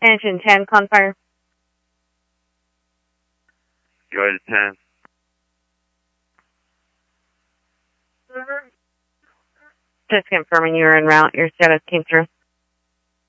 Engine 10, Confire. Go ahead to 10. Just confirming you were en route. Your status came through.